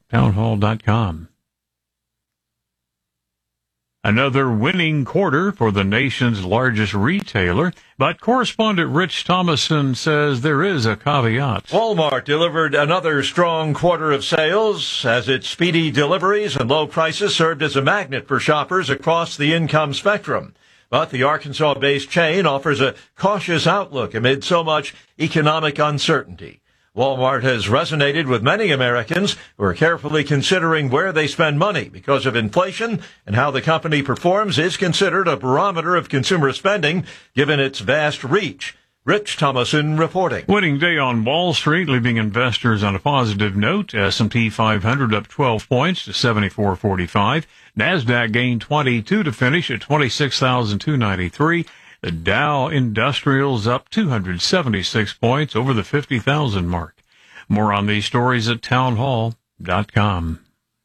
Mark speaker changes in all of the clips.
Speaker 1: townhall.com. Another winning quarter for the nation's largest retailer, but correspondent Rich Thomason says there is a caveat.
Speaker 2: Walmart delivered another strong quarter of sales as its speedy deliveries and low prices served as a magnet for shoppers across the income spectrum. But the Arkansas-based chain offers a cautious outlook amid so much economic uncertainty. Walmart has resonated with many Americans who are carefully considering where they spend money because of inflation, and how the company performs is considered a barometer of consumer spending given its vast reach. Rich Thomason reporting.
Speaker 1: Winning day on Wall Street, leaving investors on a positive note. S&P 500 up 12 points to 7445. NASDAQ gained 22 to finish at 26,293. The Dow Industrials up 276 points over the 50,000 mark. More on these stories at townhall.com.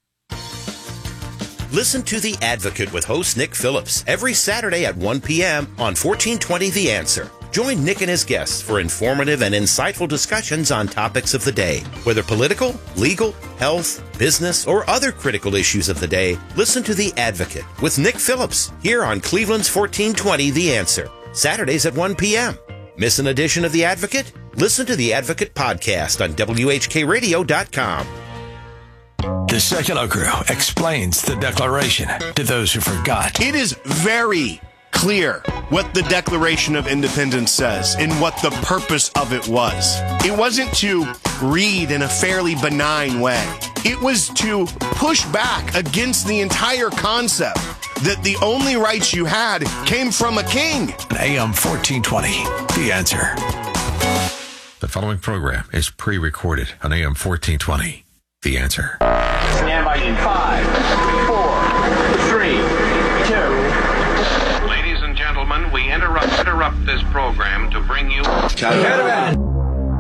Speaker 3: Listen to The Advocate with host Nick Phillips every Saturday at 1 p.m. on 1420 The Answer. Join Nick and his guests for informative and insightful discussions on topics of the day. Whether political, legal, health, business, or other critical issues of the day, listen to The Advocate with Nick Phillips here on Cleveland's 1420 The Answer. Saturdays at 1 p.m. Miss an edition of The Advocate? Listen to The Advocate podcast on WHKRadio.com.
Speaker 4: The Secular Crew explains the Declaration to those who forgot.
Speaker 5: It is very clear what the Declaration of Independence says and what the purpose of it was. It wasn't to read in a fairly benign way. It was to push back against the entire concept that the only rights you had came from a king.
Speaker 4: AM 1420, The Answer.
Speaker 6: The following program is pre-recorded on AM 1420, The Answer.
Speaker 7: Stand by in 5, 4, 3, 2.
Speaker 8: Ladies and gentlemen, we interrupt this program to bring you...